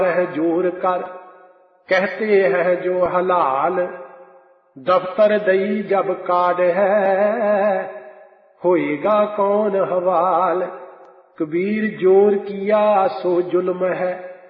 है जोर कर, कहते हैं जो हलाल। दफ्तर दई जब काड है, होएगा कौन हवाल। कबीर जोर किया सो जुल्म है,